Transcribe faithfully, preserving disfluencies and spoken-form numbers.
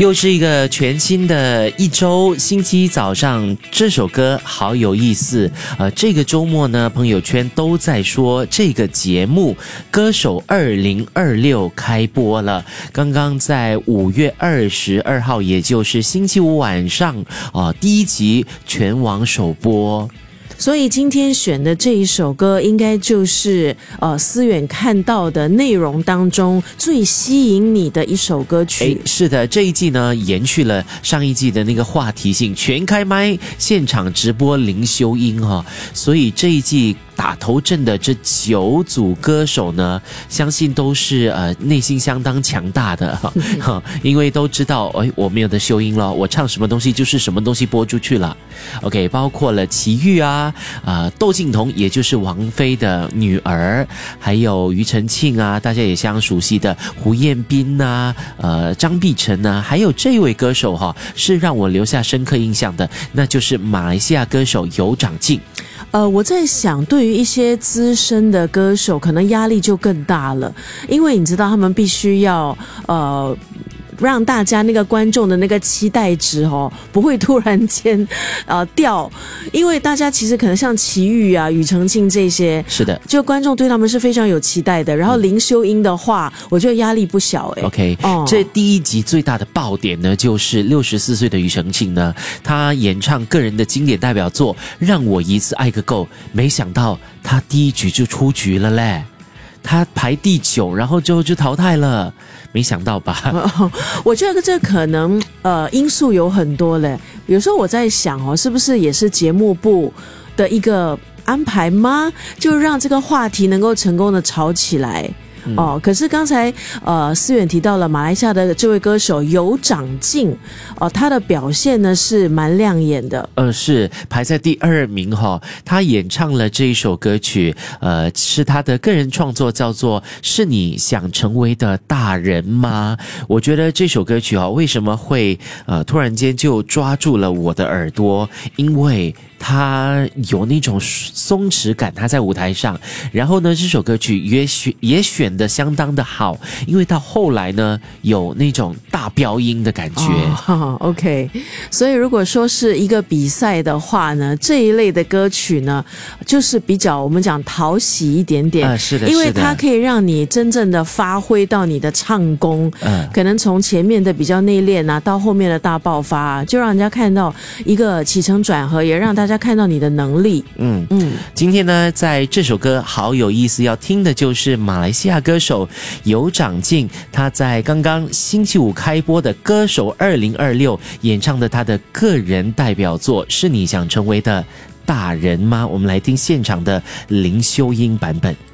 又是一个全新的一周，星期一早上，这首歌好有意思。呃，这个周末呢，朋友圈都在说这个节目《歌手二零二六》开播了。刚刚在五月二十二号，也就是星期五晚上，啊、呃，第一集全网首播。 所以今天选的这一首歌，应该就是呃思远看到的内容当中最吸引你的一首歌曲。 是的，这一季呢延续了上一季的那个话题性，全开麦现场直播零修音哈、哦，所以这一季打头阵的这九组歌手呢，相信都是呃内心相当强大的哈，因为都知道哎我没有得修音了，我唱什么东西就是什么东西播出去了。OK， 包括了齐豫啊，呃窦靖童也就是王菲的女儿，还有庾澄庆啊，大家也相当熟悉的胡彦斌啊，呃张碧晨啊，还有这位歌手哈、哦，是让我留下深刻印象的，那就是马来西亚歌手尤长靖。 呃，我在想，对于一些资深的歌手，可能压力就更大了，因为你知道，他们必须要呃。让大家那个观众的那个期待值哦，不会突然间呃掉，因为大家其实可能像齐豫啊、庾澄庆这些， 是的， 就观众对他们是非常有期待的。然后林修音的话，我觉得压力不小哎。 OK，、哦、这第一集最大的爆点呢，就是六十四岁的庾澄庆呢，他演唱个人的经典代表作《让我一次爱个够》，没想到他第一局就出局了嘞。他排第九，然后之后就淘汰了，没想到吧？ 我觉得这可能呃因素有很多嘞。有时候我在想哦，是不是也是节目部的一个安排吗？就让这个话题能够成功的炒起来。嗯、哦，可是刚才呃思远提到了马来西亚的这位歌手尤长靖，哦，他的表现呢是蛮亮眼的。 呃，是排在第二名哈、哦，他演唱了这一首歌曲，呃，是他的个人创作，叫做《是你想成为的大人吗》。我觉得这首歌曲啊、哦，为什么会呃突然间就抓住了我的耳朵？因为他有那种松弛感，他在舞台上，然后呢，这首歌曲也选也选的相当的好，因为到后来呢，有那种大飙音的感觉。 哦、OK， 所以如果说是一个比赛的话呢，这一类的歌曲呢，就是比较我们讲讨喜一点点， 呃、是的， 因为它可以让你真正的发挥到你的唱功，呃、可能从前面的比较内敛啊，到后面的大爆发、啊，就让人家看到一个起承转合，也让大家看到你的能力。 嗯嗯，今天呢，在这首歌好有意思，要听的就是马来西亚歌手尤长靖，他在刚刚星期五开播的《歌手二零二六》演唱的他的个人代表作《是你想成为的大人吗》。我们来听现场的林修音版本。